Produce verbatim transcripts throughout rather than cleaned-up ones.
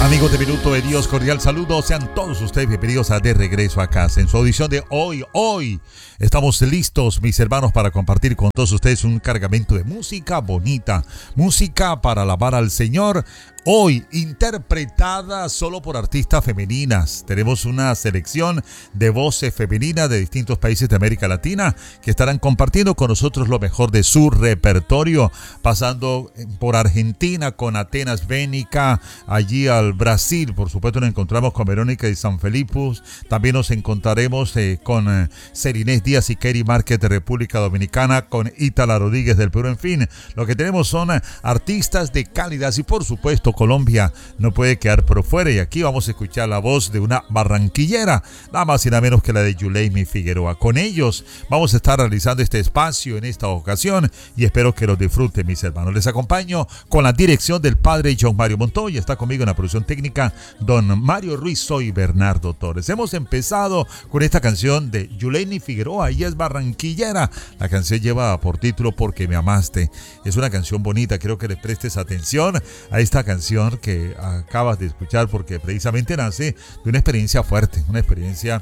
Amigos de Minuto de Dios, cordial saludo. Sean todos ustedes bienvenidos a De Regreso a Casa. En su audición de hoy, hoy estamos listos, mis hermanos, para compartir con todos ustedes un cargamento de música bonita, música para alabar al Señor. Hoy, interpretada solo por artistas femeninas. Tenemos una selección de voces femeninas de distintos países de América Latina que estarán compartiendo con nosotros lo mejor de su repertorio, pasando por Argentina con Atenas Bénica, allí al Brasil, por supuesto nos encontramos con Verónica de San Felipe, también nos encontraremos eh, con eh, Celinés Díaz y Kerry Márquez de República Dominicana, con Ítala Rodríguez del Perú. En fin, lo que tenemos son eh, artistas de calidad y por supuesto Colombia no puede quedar por fuera, y aquí vamos a escuchar la voz de una barranquillera, nada más y nada menos que la de Yuleimi Figueroa. Con ellos vamos a estar realizando este espacio en esta ocasión y espero que lo disfruten, mis hermanos. Les acompaño con la dirección del padre John Mario Montoya, está conmigo en la producción técnica don Mario Ruiz, soy Bernardo Torres. Hemos empezado con esta canción de Yuleimi Figueroa, ella es barranquillera. La canción lleva por título Porque me amaste. Es una canción bonita, quiero que le prestes atención a esta canción que acabas de escuchar, porque precisamente nace de una experiencia fuerte, una experiencia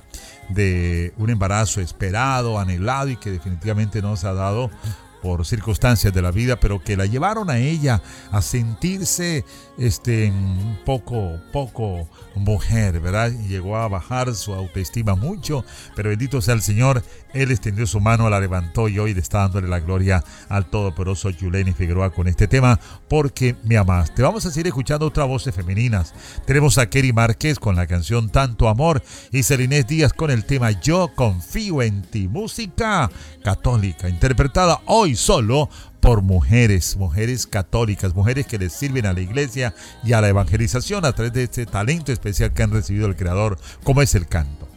de un embarazo esperado, anhelado y que definitivamente no se ha dado por circunstancias de la vida, pero que la llevaron a ella a sentirse este, un poco, poco mujer, ¿verdad? Y llegó a bajar su autoestima mucho, pero bendito sea el Señor, Él extendió su mano, la levantó y hoy le está dándole la gloria al todopoderoso Yuleimi Figueroa con este tema, Porque me amaste. Vamos a seguir escuchando otras voces femeninas. Tenemos a Kerry Márquez con la canción Tanto Amor y Celinés Díaz con el tema Yo confío en ti, música católica, interpretada hoy solo por mujeres, mujeres católicas, mujeres que les sirven a la iglesia y a la evangelización a través de este talento especial que han recibido el Creador, como es el canto.